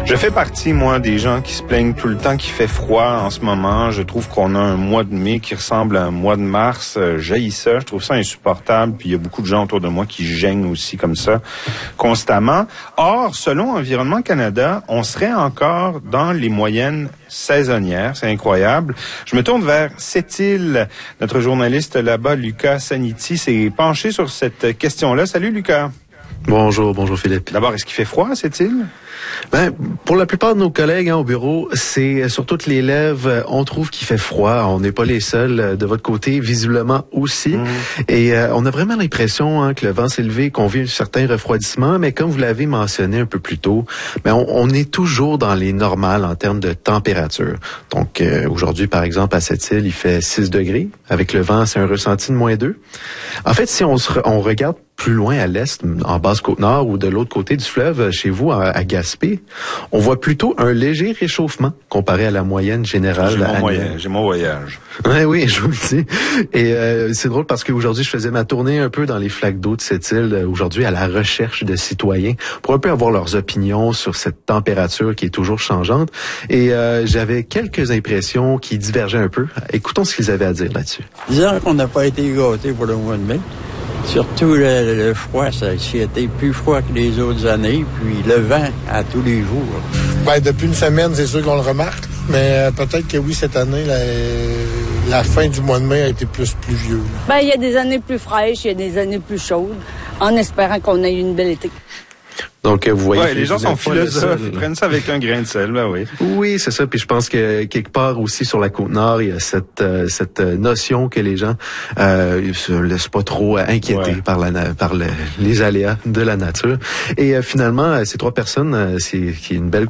Je fais partie, moi, des gens qui se plaignent tout le temps qu'il fait froid en ce moment. Je trouve qu'on a un mois de mai qui ressemble à un mois de mars. J'haïs ça, je trouve ça insupportable. Puis il y a beaucoup de gens autour de moi qui gênent aussi comme ça, constamment. Or, selon Environnement Canada, on serait encore dans les moyennes saisonnières. C'est incroyable. Je me tourne vers Sept-Îles. Notre journaliste là-bas, Lucas Saniti, s'est penché sur cette question-là. Salut, Lucas. Bonjour Philippe. D'abord, est-ce qu'il fait froid à Sept-Îles? Pour la plupart de nos collègues au bureau, c'est sur toutes les lèvres, on trouve qu'il fait froid. On n'est pas les seuls de votre côté, visiblement aussi. Et on a vraiment l'impression que le vent s'est levé, qu'on vit un certain refroidissement. Mais comme vous l'avez mentionné un peu plus tôt, on est toujours dans les normales en termes de température. Donc aujourd'hui, par exemple, à Sept-Îles, il fait 6 degrés. Avec le vent, c'est un ressenti de -2. En fait, si on regarde plus loin à l'est, en Basse-Côte-Nord ou de l'autre côté du fleuve, chez vous, à Gaspé, on voit plutôt un léger réchauffement comparé à la moyenne générale. J'ai mon voyage. Oui, je vous le dis. Et c'est drôle parce qu'aujourd'hui, je faisais ma tournée un peu dans les flaques d'eau de cette île, aujourd'hui à la recherche de citoyens, pour un peu avoir leurs opinions sur cette température qui est toujours changeante. Et j'avais quelques impressions qui divergeaient un peu. Écoutons ce qu'ils avaient à dire là-dessus. Disons qu'on n'a pas été gâtés pour le mois de mai. Surtout le froid, ça a été plus froid que les autres années, puis le vent à tous les jours. Depuis une semaine, c'est sûr qu'on le remarque, mais peut-être que oui, cette année, la fin du mois de mai a été plus pluvieux. Il y a des années plus fraîches, il y a des années plus chaudes, en espérant qu'on ait une belle été. Donc, vous voyez... les gens sont philosophes, ils prennent ça avec un grain de sel, oui. Oui, c'est ça. Puis je pense que quelque part aussi sur la Côte-Nord, il y a cette notion que les gens se laissent pas trop inquiéter par les aléas de la nature. Et finalement, ces trois personnes, c'est un bel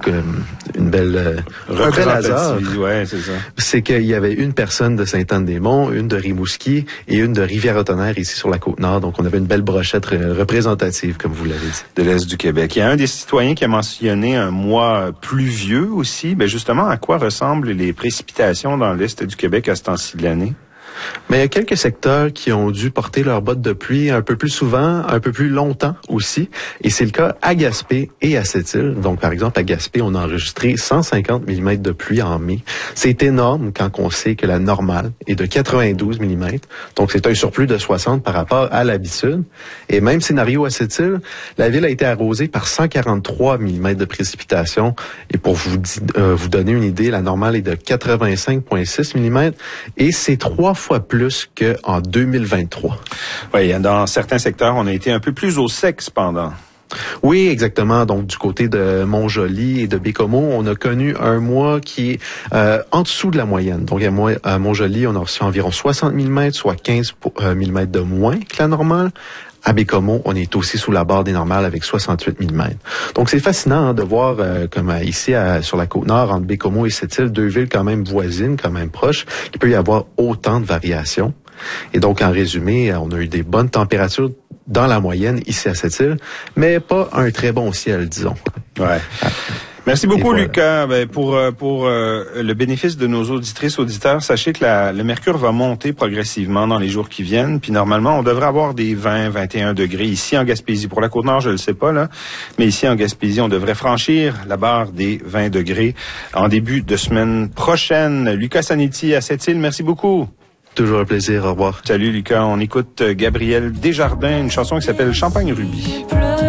hasard. Ouais, c'est ça. C'est qu'il y avait une personne de Sainte-Anne-des-Monts, une de Rimouski et une de Rivière-Autonnerre ici sur la Côte-Nord. Donc, on avait une belle brochette représentative, comme vous l'avez dit. De l'Est du Québec. Il y a un des citoyens qui a mentionné un mois pluvieux aussi. Justement, à quoi ressemblent les précipitations dans l'Est du Québec à ce temps-ci de l'année? Mais il y a quelques secteurs qui ont dû porter leurs bottes de pluie un peu plus souvent, un peu plus longtemps aussi. Et c'est le cas à Gaspé et à Sept-Îles. Donc, par exemple, à Gaspé, on a enregistré 150 mm de pluie en mai. C'est énorme quand on sait que la normale est de 92 mm. Donc, c'est un surplus de 60 par rapport à l'habitude. Et même scénario à Sept-Îles, la ville a été arrosée par 143 mm de précipitations. Et pour vous donner une idée, la normale est de 85,6 mm. Et c'est 3 fois plus qu'en 2023. Oui, dans certains secteurs, on a été un peu plus au sec cependant. Oui, exactement. Donc, du côté de Mont-Joli et de Bécomo, on a connu un mois qui est en dessous de la moyenne. Donc, à Mont-Joli, on a reçu environ 60 mm, soit 15 mm de moins que la normale. À Bécomo, on est aussi sous la barre des normales avec 68 mm. Donc, c'est fascinant de voir, comme ici sur la Côte-Nord, entre Bécomo et Sept-Îles, deux villes quand même voisines, quand même proches, qu'il peut y avoir autant de variations. Et donc, en résumé, on a eu des bonnes températures dans la moyenne ici à Sept-Îles, mais pas un très bon ciel, disons. Ouais. Merci beaucoup, Lucas. Pour le bénéfice de nos auditrices, auditeurs, sachez que le mercure va monter progressivement dans les jours qui viennent. Puis normalement, on devrait avoir des 20, 21 degrés ici en Gaspésie. Pour la Côte-Nord, je le sais pas, là. Mais ici en Gaspésie, on devrait franchir la barre des 20 degrés en début de semaine prochaine. Lucas Saniti à Sept-Îles, merci beaucoup. Toujours un plaisir. Au revoir. Salut, Lucas. On écoute Gabriel Desjardins, une chanson qui s'appelle Champagne Rubis.